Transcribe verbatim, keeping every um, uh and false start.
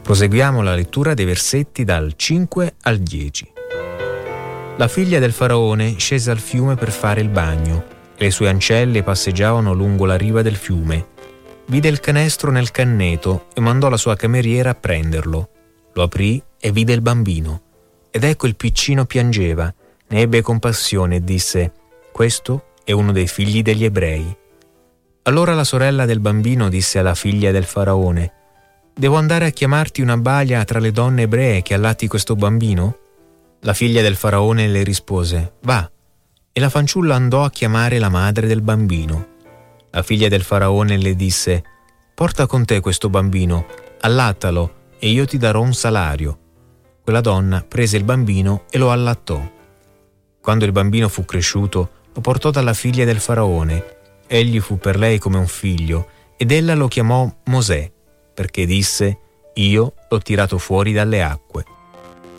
Proseguiamo la lettura dei versetti dal cinque al dieci. La figlia del faraone scese al fiume per fare il bagno e le sue ancelle passeggiavano lungo la riva del fiume. Vide il canestro nel canneto e mandò la sua cameriera a prenderlo. Lo aprì e vide il bambino. Ed ecco il piccino piangeva. Ne ebbe compassione e disse: «Questo è uno dei figli degli ebrei». Allora la sorella del bambino disse alla figlia del faraone: «Devo andare a chiamarti una balia tra le donne ebree che allatti questo bambino?» La figlia del faraone le rispose: «Va». E la fanciulla andò a chiamare la madre del bambino. La figlia del faraone le disse: «Porta con te questo bambino, allattalo e io ti darò un salario». Quella donna prese il bambino e lo allattò. Quando il bambino fu cresciuto, lo portò dalla figlia del faraone. Egli fu per lei come un figlio, ed ella lo chiamò Mosè, perché disse: «Io l'ho tirato fuori dalle acque».